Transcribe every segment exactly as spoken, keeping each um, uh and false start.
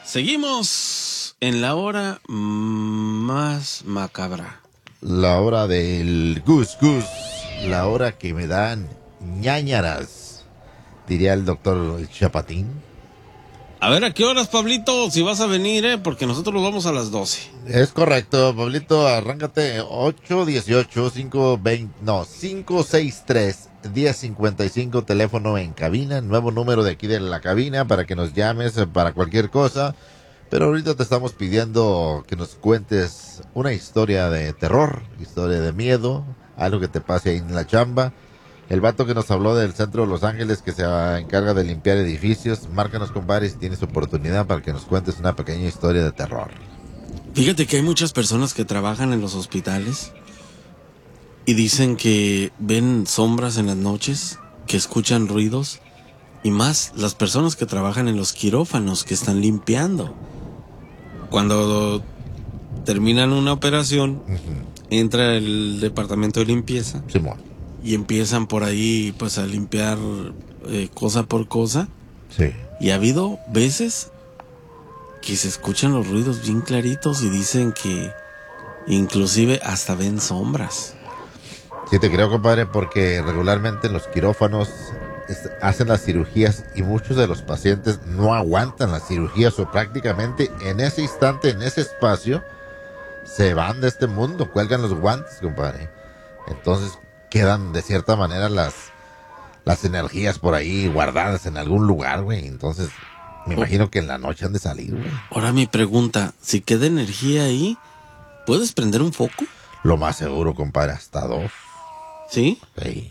Seguimos en la hora más macabra. La hora del Gus Gus. La hora que me dan ñáñaras, diría el doctor Chapatín. A ver, ¿a qué horas, Pablito? Si vas a venir, ¿eh? Porque nosotros nos vamos a las doce. Es correcto, Pablito, arráncate ocho dieciocho cinco veinte, no, cinco sesenta y tres diez cincuenta y cinco, teléfono en cabina, nuevo número de aquí de la cabina para que nos llames para cualquier cosa. Pero ahorita te estamos pidiendo que nos cuentes una historia de terror, historia de miedo, algo que te pase ahí en la chamba. El vato que nos habló del centro de Los Ángeles que se encarga de limpiar edificios, márcanos, compadre, si tienes oportunidad para que nos cuentes una pequeña historia de terror. Fíjate que hay muchas personas que trabajan en los hospitales y dicen que ven sombras en las noches, que escuchan ruidos, y más las personas que trabajan en los quirófanos que están limpiando. Cuando terminan una operación, uh-huh, entra el departamento de limpieza. Sí, mo. Y empiezan por ahí pues a limpiar eh, cosa por cosa. Sí. Y ha habido veces que se escuchan los ruidos bien claritos y dicen que inclusive hasta ven sombras. Sí, te creo, compadre, porque regularmente en los quirófanos es, hacen las cirugías y muchos de los pacientes no aguantan las cirugías o prácticamente en ese instante, en ese espacio, se van de este mundo, cuelgan los guantes, compadre. Entonces quedan de cierta manera las las energías por ahí guardadas en algún lugar, güey. Entonces me imagino que en la noche han de salir, güey. Ahora mi pregunta, si queda energía ahí, ¿puedes prender un foco? Lo más seguro, compadre, hasta dos. ¿Sí? Sí.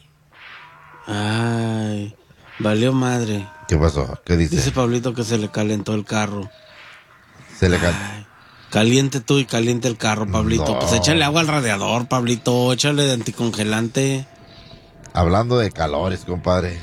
Ay, valió madre. ¿Qué pasó? ¿Qué dice? Dice Pablito que se le calentó el carro. Se le calentó. Caliente tú y caliente el carro, Pablito. No. Pues échale agua al radiador, Pablito. Échale de anticongelante. Hablando de calores, compadre.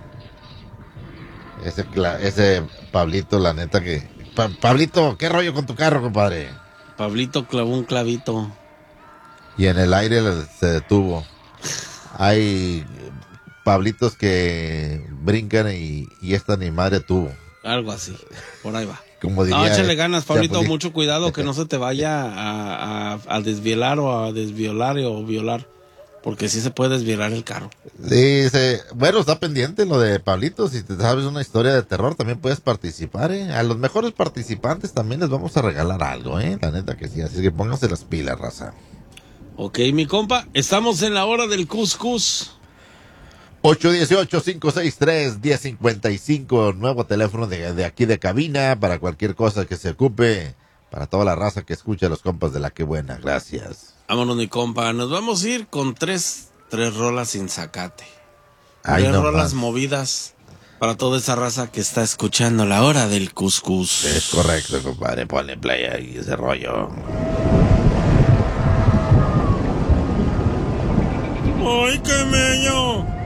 Ese, ese Pablito, la neta que... Pa Pablito, ¿qué rollo con tu carro, compadre? Pablito clavó un clavito. Y en el aire se detuvo. Hay Pablitos que brincan y, y esta ni madre tuvo. Algo así, por ahí va. Como diría, no, échale ganas, Pablito, Chapulín. Mucho cuidado que no se te vaya a, a, a desvielar o a desviolar o violar, porque sí se puede desvielar el carro. Sí, se, bueno, está pendiente lo de Pablito, si te sabes una historia de terror también puedes participar, ¿eh? A los mejores participantes también les vamos a regalar algo, ¿eh? La neta que sí, así que pónganse las pilas, raza. Ok, mi compa, estamos en la hora del cuscús. ocho dieciocho cinco sesenta y tres diez cincuenta y cinco, nuevo teléfono de, de aquí de cabina para cualquier cosa que se ocupe, para toda la raza que escucha a los compas de La Que Buena. Gracias. Vámonos, mi compa, nos vamos a ir con tres, tres rolas sin zacate. Ay, tres no rolas más. movidas para toda esa raza que está escuchando la hora del cuscús. Es correcto, compadre, ponle play ahí ese rollo. ¡Ay, qué mello!